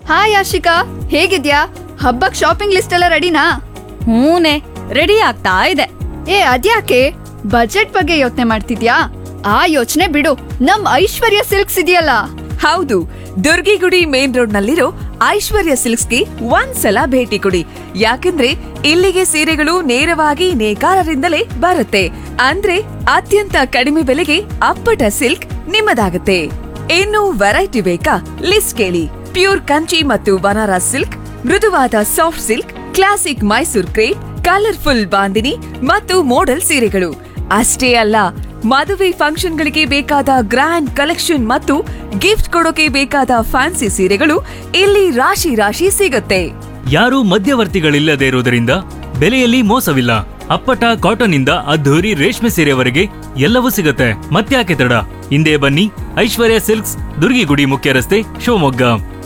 Hi Ashika, ಹೇಗಿದ್ಯಾ? ಹಬ್ಬಕ್ shopping list ಎಲ್ಲ ರೆಡಿನಾ? ಹೂನೆ, ರೆಡಿ ಆಗ್ತಾ ಇದೆ. ಅದ್ಯಾಕೆ ಬಜೆಟ್ ಬಗ್ಗೆ ಯೋಚನೆ ಮಾಡ್ತಿದ್ಯಾ? ಆ ಯೋಚನೆ ಬಿಡು, ನಮ್ ಐಶ್ವರ್ಯ ಸಿಲ್ಕ್ಸ್ ಇದೆಯಲ್ಲ. ಹೌದು, ದುರ್ಗಿಗುಡಿ ಮೇನ್ ರೋಡ್ ನಲ್ಲಿರೋ ಐಶ್ವರ್ಯ ಸಿಲ್ಕ್ಸ್ಗೆ ಒಂದ್ಸಲ ಭೇಟಿ ಕೊಡಿ. ಯಾಕಂದ್ರೆ ಇಲ್ಲಿಗೆ ಸೀರೆಗಳು ನೇರವಾಗಿ ನೇಕಾರರಿಂದಲೇ ಬರುತ್ತೆ. ಅಂದ್ರೆ ಅತ್ಯಂತ ಕಡಿಮೆ ಬೆಲೆಗೆ ಅಪ್ಪಟ ಸಿಲ್ಕ್ ನಿಮ್ಮದಾಗುತ್ತೆ. ಇನ್ನು ವೆರೈಟಿ ಬೇಕಾ? ಲಿಸ್ಟ್ ಕೇಳಿ. ಪ್ಯೂರ್ ಕಂಚಿ ಮತ್ತು ಬನಾರಸ್ ಸಿಲ್ಕ್, ಮೃದುವಾದ soft silk, classic Mysore crepe, colourful bandhani ಮತ್ತು ಮೋಡಲ್ ಸೀರೆಗಳು ಅಷ್ಟೇ ಅಲ್ಲ, ಮದುವೆ ಫಂಕ್ಷನ್ಗಳಿಗೆ ಬೇಕಾದ ಗ್ರ್ಯಾಂಡ್ ಕಲೆಕ್ಷನ್ ಮತ್ತು ಗಿಫ್ಟ್ ಕೊಡೋಕೆ ಬೇಕಾದ ಫ್ಯಾನ್ಸಿ ಸೀರೆಗಳು ಇಲ್ಲಿ ರಾಶಿ ರಾಶಿ ಸಿಗುತ್ತೆ. ಯಾರೂ ಮಧ್ಯವರ್ತಿಗಳಿಲ್ಲದೆ ಇರುವುದರಿಂದ ಬೆಲೆಯಲ್ಲಿ ಮೋಸವಿಲ್ಲ. ಅಪ್ಪಟ ಕಾಟನ್ ಇಂದ ಅದ್ಧೂರಿ ರೇಷ್ಮೆ ಸೀರೆವರೆಗೆ ಎಲ್ಲವೂ ಸಿಗುತ್ತೆ. ಮತ್ತ್ಯಾಕೆ ತಡ? ಹಿಂದೆ ಬನ್ನಿ, ಐಶ್ವರ್ಯ ಸಿಲ್ಕ್ಸ್, ದುರ್ಗಿಗುಡಿ ಮುಖ್ಯ ರಸ್ತೆ, ಶಿವಮೊಗ್ಗ.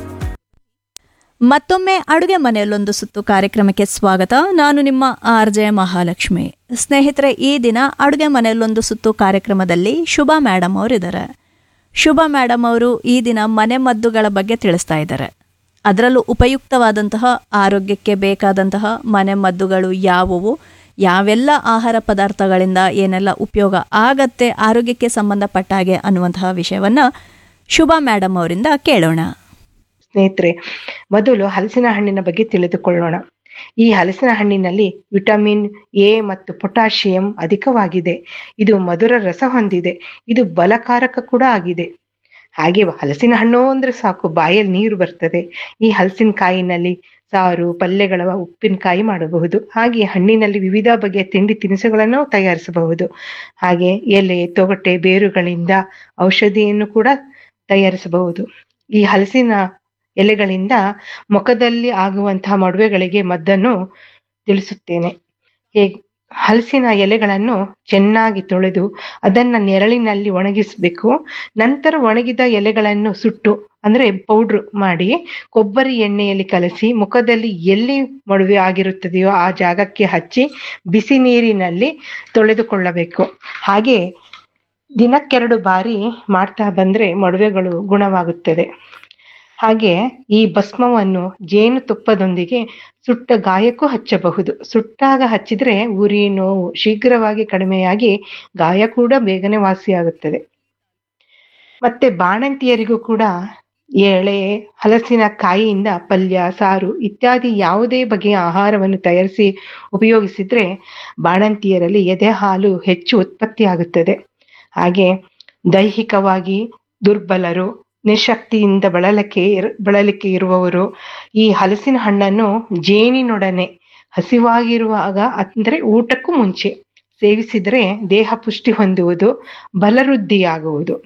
ಮತ್ತೊಮ್ಮೆ ಅಡುಗೆ ಮನೆಯಲ್ಲೊಂದು ಸುತ್ತು ಕಾರ್ಯಕ್ರಮಕ್ಕೆ ಸ್ವಾಗತ. ನಾನು ನಿಮ್ಮ RJ ಮಹಾಲಕ್ಷ್ಮಿ. ಸ್ನೇಹಿತರೆ, ಈ ದಿನ ಅಡುಗೆ ಮನೆಯಲ್ಲೊಂದು ಸುತ್ತು ಕಾರ್ಯಕ್ರಮದಲ್ಲಿ ಶುಭಾ ಮೇಡಮ್ ಅವರಿದ್ದಾರೆ. ಶುಭಾ ಮೇಡಮ್ ಅವರು ಈ ದಿನ ಮನೆ ಮದ್ದುಗಳ ಬಗ್ಗೆ ತಿಳಿಸ್ತಾ ಇದ್ದಾರೆ. ಅದರಲ್ಲೂ ಉಪಯುಕ್ತವಾದಂತಹ ಆರೋಗ್ಯಕ್ಕೆ ಬೇಕಾದಂತಹ ಮನೆ ಮದ್ದುಗಳು ಯಾವುವು, ಯಾವೆಲ್ಲ ಆಹಾರ ಪದಾರ್ಥಗಳಿಂದ ಏನೆಲ್ಲ ಉಪಯೋಗ ಆಗತ್ತೆ ಆರೋಗ್ಯಕ್ಕೆ ಸಂಬಂಧಪಟ್ಟ ಹಾಗೆ ಅನ್ನುವಂತಹ ವಿಷಯವನ್ನು ಶುಭಾ ಮೇಡಮ್ ಅವರಿಂದ ಕೇಳೋಣ. ಸ್ನೇಹಿತರೆ, ಮೊದಲು ಹಲಸಿನ ಹಣ್ಣಿನ ಬಗ್ಗೆ ತಿಳಿದುಕೊಳ್ಳೋಣ. ಈ ಹಲಸಿನ ಹಣ್ಣಿನಲ್ಲಿ ವಿಟಮಿನ್ ಎ ಮತ್ತು ಪೊಟ್ಯಾಷಿಯಂ ಅಧಿಕವಾಗಿದೆ. ಇದು ಮಧುರ ರಸ ಹೊಂದಿದೆ. ಇದು ಬಲಕಾರಕ ಕೂಡ ಆಗಿದೆ. ಹಾಗೆ ಹಲಸಿನ ಹಣ್ಣು ಅಂದ್ರೆ ಸಾಕು, ಬಾಯಲ್ಲಿ ನೀರು ಬರ್ತದೆ. ಈ ಹಲಸಿನಕಾಯಿನಲ್ಲಿ ಸಾರು, ಪಲ್ಯಗಳ ಉಪ್ಪಿನಕಾಯಿ ಮಾಡಬಹುದು. ಹಾಗೆ ಹಣ್ಣಿನಲ್ಲಿ ವಿವಿಧ ಬಗೆಯ ತಿಂಡಿ ತಿನಿಸುಗಳನ್ನು ತಯಾರಿಸಬಹುದು. ಹಾಗೆ ಎಲೆ, ತೊಗಟೆ, ಬೇರುಗಳಿಂದ ಔಷಧಿಯನ್ನು ಕೂಡ ತಯಾರಿಸಬಹುದು. ಈ ಹಲಸಿನ ಎಲೆಗಳಿಂದ ಮುಖದಲ್ಲಿ ಆಗುವಂತಹ ಮಡುವೆಗಳಿಗೆ ಮದ್ದನ್ನು ತಿಳಿಸುತ್ತೇನೆ. ಹಲಸಿನ ಎಲೆಗಳನ್ನು ಚೆನ್ನಾಗಿ ತೊಳೆದು ಅದನ್ನ ನೆರಳಿನಲ್ಲಿ ಒಣಗಿಸ್ಬೇಕು. ನಂತರ ಒಣಗಿದ ಎಲೆಗಳನ್ನು ಸುಟ್ಟು ಅಂದ್ರೆ ಪೌಡ್ರ್ ಮಾಡಿ ಕೊಬ್ಬರಿ ಎಣ್ಣೆಯಲ್ಲಿ ಕಲಸಿ ಮುಖದಲ್ಲಿ ಎಲ್ಲಿ ಮಡುವೆ ಆಗಿರುತ್ತದೆಯೋ ಆ ಜಾಗಕ್ಕೆ ಹಚ್ಚಿ ಬಿಸಿ ನೀರಿನಲ್ಲಿ ತೊಳೆದುಕೊಳ್ಳಬೇಕು. ಹಾಗೆ ದಿನಕ್ಕೆರಡು ಬಾರಿ ಮಾಡ್ತಾ ಬಂದ್ರೆ ಮಡುವೆಗಳು ಗುಣವಾಗುತ್ತದೆ. ಹಾಗೆ ಈ ಭಸ್ಮವನ್ನು ಜೇನುತುಪ್ಪದೊಂದಿಗೆ ಸುಟ್ಟ ಗಾಯಕ್ಕೂ ಹಚ್ಚಬಹುದು. ಸುಟ್ಟಾಗ ಹಚ್ಚಿದ್ರೆ ಉರಿ, ನೋವು ಶೀಘ್ರವಾಗಿ ಕಡಿಮೆಯಾಗಿ ಗಾಯ ಕೂಡ ಬೇಗನೆ ವಾಸಿಯಾಗುತ್ತದೆ. ಮತ್ತೆ ಬಾಣಂತಿಯರಿಗೂ ಕೂಡ ಎಳೆ ಹಲಸಿನ ಕಾಯಿಯಿಂದ ಪಲ್ಯ, ಸಾರು ಇತ್ಯಾದಿ ಯಾವುದೇ ಬಗೆಯ ಆಹಾರವನ್ನು ತಯಾರಿಸಿ ಉಪಯೋಗಿಸಿದ್ರೆ ಬಾಣಂತಿಯರಲ್ಲಿ ಎದೆ ಹಾಲು ಹೆಚ್ಚು ಉತ್ಪತ್ತಿಯಾಗುತ್ತದೆ. ಹಾಗೆ ದೈಹಿಕವಾಗಿ ದುರ್ಬಲರು, ನಿಶಕ್ತಿಯಿಂದ ಬಳಲಿಕೆ ಇರುವವರು ಈ ಹಲಸಿನ ಹಣ್ಣನ್ನು ಜೇನಿನೊಡನೆ ಹಸಿವಾಗಿರುವಾಗ ಅಂದ್ರೆ ಊಟಕ್ಕೂ ಮುಂಚೆ ಸೇವಿಸಿದರೆ ದೇಹ ಪುಷ್ಟಿ ಹೊಂದುವುದು, ಬಲವೃದ್ಧಿಯಾಗುವುದು.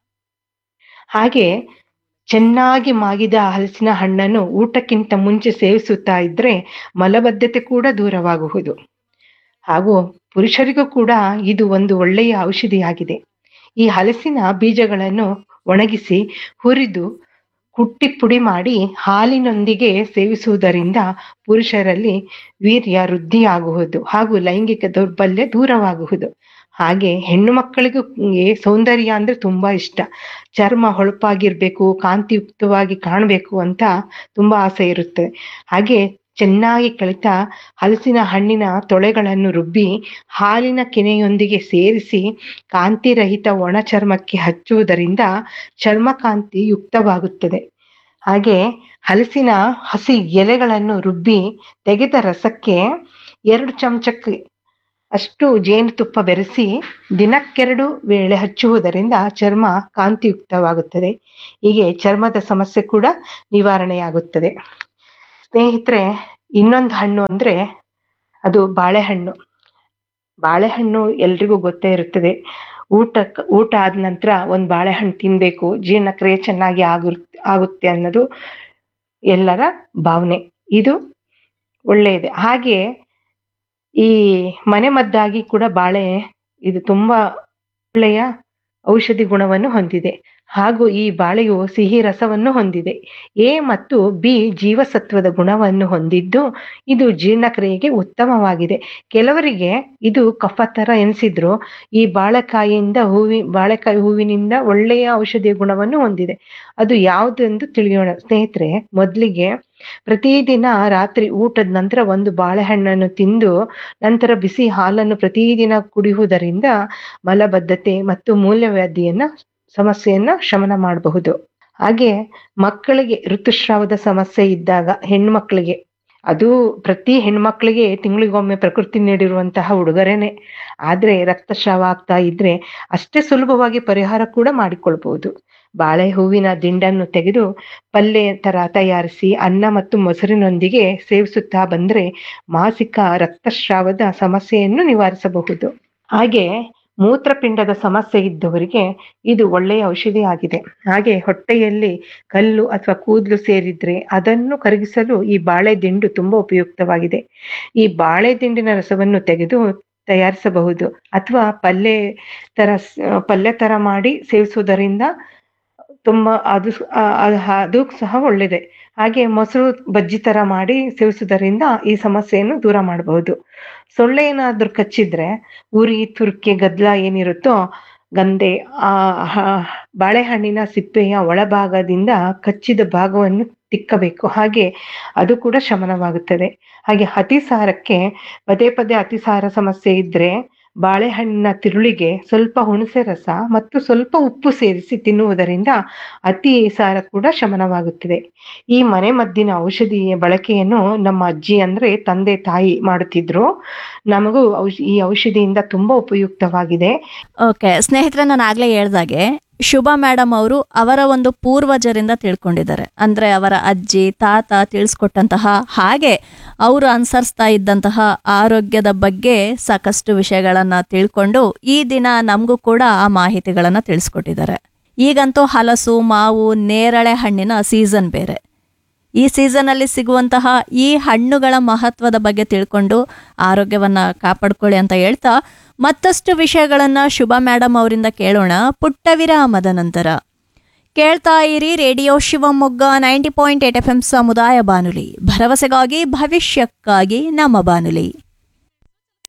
ಹಾಗೆ ಚೆನ್ನಾಗಿ ಮಾಗಿದ ಹಲಸಿನ ಹಣ್ಣನ್ನು ಊಟಕ್ಕಿಂತ ಮುಂಚೆ ಸೇವಿಸುತ್ತಾ ಇದ್ರೆ ಮಲಬದ್ಧತೆ ಕೂಡ ದೂರವಾಗುವುದು. ಹಾಗೂ ಪುರುಷರಿಗೂ ಕೂಡ ಇದು ಒಂದು ಒಳ್ಳೆಯ ಔಷಧಿಯಾಗಿದೆ. ಈ ಹಲಸಿನ ಬೀಜಗಳನ್ನು ಒಣಗಿಸಿ ಹುರಿದು ಕುಟ್ಟಿ ಪುಡಿ ಮಾಡಿ ಹಾಲಿನೊಂದಿಗೆ ಸೇವಿಸುವುದರಿಂದ ಪುರುಷರಲ್ಲಿ ವೀರ್ಯ ವೃದ್ಧಿಯಾಗುವುದು ಹಾಗೂ ಲೈಂಗಿಕ ದೌರ್ಬಲ್ಯ ದೂರವಾಗುವುದು. ಹಾಗೆ ಹೆಣ್ಣು ಮಕ್ಕಳಿಗೂ ಸೌಂದರ್ಯ ಅಂದ್ರೆ ತುಂಬಾ ಇಷ್ಟ. ಚರ್ಮ ಹೊಳಪಾಗಿರ್ಬೇಕು, ಕಾಂತಿಯುಕ್ತವಾಗಿ ಕಾಣಬೇಕು ಅಂತ ತುಂಬಾ ಆಸೆ ಇರುತ್ತೆ. ಹಾಗೆ ಚೆನ್ನಾಗಿ ಕಳಿತ ಹಲಸಿನ ಹಣ್ಣಿನ ತೊಳೆಗಳನ್ನು ರುಬ್ಬಿ ಹಾಲಿನ ಕೆನೆಯೊಂದಿಗೆ ಸೇರಿಸಿ ಕಾಂತಿರಹಿತ ಒಣ ಚರ್ಮಕ್ಕೆ ಹಚ್ಚುವುದರಿಂದ ಚರ್ಮ ಕಾಂತಿ ಯುಕ್ತವಾಗುತ್ತದೆ. ಹಾಗೆ ಹಲಸಿನ ಹಸಿ ಎಲೆಗಳನ್ನು ರುಬ್ಬಿ ತೆಗೆದ ರಸಕ್ಕೆ 2 ಚಮಚಕ್ಕೆ ಅಷ್ಟು ಜೇನುತುಪ್ಪ ಬೆರೆಸಿ ದಿನಕ್ಕೆರಡು ವೇಳೆ ಹಚ್ಚುವುದರಿಂದ ಚರ್ಮ ಕಾಂತಿಯುಕ್ತವಾಗುತ್ತದೆ. ಹೀಗೆ ಚರ್ಮದ ಸಮಸ್ಯೆ ಕೂಡ ನಿವಾರಣೆಯಾಗುತ್ತದೆ. ಸ್ನೇಹಿತರೆ, ಇನ್ನೊಂದು ಹಣ್ಣು ಅಂದ್ರೆ ಅದು ಬಾಳೆಹಣ್ಣು. ಬಾಳೆಹಣ್ಣು ಎಲ್ರಿಗೂ ಗೊತ್ತೇ ಇರುತ್ತದೆ. ಊಟ ಆದ ನಂತರ ಒಂದು ಬಾಳೆಹಣ್ಣು ತಿನ್ಬೇಕು, ಜೀರ್ಣಕ್ರಿಯೆ ಚೆನ್ನಾಗಿ ಆಗುತ್ತೆ ಅನ್ನೋದು ಎಲ್ಲರ ಭಾವನೆ. ಇದು ಒಳ್ಳೆಯದೆ. ಹಾಗೆ ಈ ಮನೆ ಮದ್ದಾಗಿ ಕೂಡ ಬಾಳೆ ಇದು ತುಂಬಾ ಒಳ್ಳೆಯ ಔಷಧಿ ಗುಣವನ್ನು ಹೊಂದಿದೆ. ಹಾಗೂ ಈ ಬಾಳೆಯು ಸಿಹಿ ರಸವನ್ನು ಹೊಂದಿದೆ. ಎ ಮತ್ತು ಬಿ ಜೀವಸತ್ವದ ಗುಣವನ್ನು ಹೊಂದಿದ್ದು ಇದು ಜೀರ್ಣಕ್ರಿಯೆಗೆ ಉತ್ತಮವಾಗಿದೆ. ಕೆಲವರಿಗೆ ಇದು ಕಫ ತರ ಎನಿಸಿದ್ರು ಈ ಬಾಳೆಕಾಯಿ ಹೂವಿನಿಂದ ಒಳ್ಳೆಯ ಔಷಧಿಯ ಗುಣವನ್ನು ಹೊಂದಿದೆ. ಅದು ಯಾವುದೆಂದು ತಿಳಿಯೋಣ ಸ್ನೇಹಿತರೆ. ಮೊದಲಿಗೆ ಪ್ರತಿದಿನ ರಾತ್ರಿ ಊಟದ ನಂತರ ಒಂದು ಬಾಳೆಹಣ್ಣನ್ನು ತಿಂದು ನಂತರ ಬಿಸಿ ಹಾಲನ್ನು ಪ್ರತಿದಿನ ಕುಡಿಯುವುದರಿಂದ ಮಲಬದ್ಧತೆ ಮತ್ತು ಮೂಲವ್ಯಾಧಿಯನ್ನ ಸಮಸ್ಯೆಯನ್ನ ಶಮನ ಮಾಡಬಹುದು. ಹಾಗೆ ಮಕ್ಕಳಿಗೆ ಋತುಸ್ರಾವದ ಸಮಸ್ಯೆ ಇದ್ದಾಗ ಹೆಣ್ಮಕ್ಳಿಗೆ, ಅದು ಪ್ರತಿ ಹೆಣ್ಮಕ್ಳಿಗೆ ತಿಂಗಳಿಗೊಮ್ಮೆ ಪ್ರಕೃತಿ ನೀಡಿರುವಂತಹ ಉಡುಗೊರೆನೆ. ಆದ್ರೆ ರಕ್ತಸ್ರಾವ ಆಗ್ತಾ ಇದ್ರೆ ಅಷ್ಟೇ ಸುಲಭವಾಗಿ ಪರಿಹಾರ ಕೂಡ ಮಾಡಿಕೊಳ್ಬಹುದು. ಬಾಳೆ ಹೂವಿನ ದಿಂಡನ್ನು ತೆಗೆದು ಪಲ್ಯ ತರ ತಯಾರಿಸಿ ಅನ್ನ ಮತ್ತು ಮೊಸರಿನೊಂದಿಗೆ ಸೇವಿಸುತ್ತಾ ಬಂದ್ರೆ ಮಾಸಿಕ ರಕ್ತಸ್ರಾವದ ಸಮಸ್ಯೆಯನ್ನು ನಿವಾರಿಸಬಹುದು. ಹಾಗೆ ಮೂತ್ರಪಿಂಡದ ಸಮಸ್ಯೆ ಇದ್ದವರಿಗೆ ಇದು ಒಳ್ಳೆಯ ಔಷಧಿ ಆಗಿದೆ. ಹಾಗೆ ಹೊಟ್ಟೆಯಲ್ಲಿ ಕಲ್ಲು ಅಥವಾ ಕೂದಲು ಸೇರಿದ್ರೆ ಅದನ್ನು ಕರಗಿಸಲು ಈ ಬಾಳೆ ದಿಂಡು ತುಂಬಾ ಉಪಯುಕ್ತವಾಗಿದೆ. ಈ ಬಾಳೆ ದಿಂಡಿನ ರಸವನ್ನು ತೆಗೆದು ತಯಾರಿಸಬಹುದು ಅಥವಾ ಪಲ್ಯ ತರ ಮಾಡಿ ಸೇವಿಸುವುದರಿಂದ ತುಂಬಾ ಅದು ಸಹ ಒಳ್ಳೆಯದೆ. ಹಾಗೆ ಮೊಸರು ಬಜ್ಜಿ ತರ ಮಾಡಿ ಸೇವಿಸುವುದರಿಂದ ಈ ಸಮಸ್ಯೆಯನ್ನು ದೂರ ಮಾಡಬಹುದು. ಸೊಳ್ಳೆ ಏನಾದ್ರೂ ಕಚ್ಚಿದ್ರೆ ಉರಿ, ತುರ್ಕೆ, ಗದ್ಲ ಏನಿರುತ್ತೋ ಗಂದೆ ಬಾಳೆಹಣ್ಣಿನ ಸಿಪ್ಪೆಯ ಒಳಭಾಗದಿಂದ ಕಚ್ಚಿದ ಭಾಗವನ್ನು ತಿಕ್ಕಬೇಕು. ಹಾಗೆ ಅದು ಕೂಡ ಶಮನವಾಗುತ್ತದೆ. ಹಾಗೆ ಅತಿಸಾರಕ್ಕೆ ಪದೇ ಪದೇ ಅತಿಸಾರ ಸಮಸ್ಯೆ ಇದ್ರೆ ಬಾಳೆಹಣ್ಣಿನ ತಿರುಳಿಗೆ ಸ್ವಲ್ಪ ಹುಣಸೆ ರಸ ಮತ್ತು ಸ್ವಲ್ಪ ಉಪ್ಪು ಸೇರಿಸಿ ತಿನ್ನುವುದರಿಂದ ಅತಿಸಾರ ಕೂಡ ಶಮನವಾಗುತ್ತದೆ. ಈ ಮನೆಮದ್ದಿನ ಔಷಧಿಯ ಬಳಕೆಯನ್ನು ನಮ್ಮ ಅಜ್ಜಿ ಅಂದ್ರೆ ತಂದೆ ತಾಯಿ ಮಾಡುತ್ತಿದ್ರು. ನಮಗೂ ಈ ಔಷಧಿಯಿಂದ ತುಂಬಾ ಉಪಯುಕ್ತವಾಗಿದೆ. ಓಕೆ ಸ್ನೇಹಿತರೆ, ನಾನು ಆಗ್ಲೇ ಹೇಳ್ದಾಗೆ ಶುಭಾ ಮೇಡಮ್ ಅವರು ಅವರ ಒಂದು ಪೂರ್ವಜರಿಂದ ತಿಳ್ಕೊಂಡಿದ್ದಾರೆ. ಅಂದರೆ ಅವರ ಅಜ್ಜಿ ತಾತ ತಿಳಿಸ್ಕೊಟ್ಟಂತಹ ಹಾಗೆ ಅವರು ಅನುಸರಿಸ್ತಾ ಇದ್ದಂತಹ ಆರೋಗ್ಯದ ಬಗ್ಗೆ ಸಾಕಷ್ಟು ವಿಷಯಗಳನ್ನು ತಿಳ್ಕೊಂಡು ಈ ದಿನ ನಮಗೂ ಕೂಡ ಆ ಮಾಹಿತಿಗಳನ್ನು ತಿಳಿಸ್ಕೊಟ್ಟಿದ್ದಾರೆ. ಈಗಂತೂ ಹಲಸು, ಮಾವು, ನೇರಳೆ ಹಣ್ಣಿನ ಸೀಸನ್ ಬೇರೆ. ಈ ಸೀಸನಲ್ಲಿ ಸಿಗುವಂತಹ ಈ ಹಣ್ಣುಗಳ ಮಹತ್ವದ ಬಗ್ಗೆ ತಿಳ್ಕೊಂಡು ಆರೋಗ್ಯವನ್ನು ಕಾಪಾಡ್ಕೊಳ್ಳಿ ಅಂತ ಹೇಳ್ತಾ ಮತ್ತಷ್ಟು ವಿಷಯಗಳನ್ನು ಶುಭಾ ಮೇಡಮ್ ಅವರಿಂದ ಕೇಳೋಣ ಪುಟ್ಟ ವಿರಾಮದ ನಂತರ. ಕೇಳ್ತಾ ಇರಿ ರೇಡಿಯೋ ಶಿವಮೊಗ್ಗ 90.8 FM ಸಮುದಾಯ ಬಾನುಲಿ, ಭರವಸೆಗಾಗಿ ಭವಿಷ್ಯಕ್ಕಾಗಿ ನಮ್ಮ ಬಾನುಲಿ.